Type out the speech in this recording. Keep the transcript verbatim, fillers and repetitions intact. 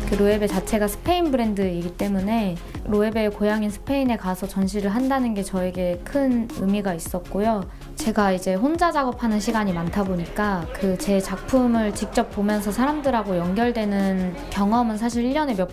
그 로에베 자체가 스페인 브랜드이기 때문에 로에베의 고향인 스페인에 가서 전시를 한다는 게 저에게 큰 의미가 있었고요. 제가 이제 혼자 작업하는 시간이 많다 보니까 그 제 작품을 직접 보면서 사람들하고 연결되는 경험은 사실 일 년에 몇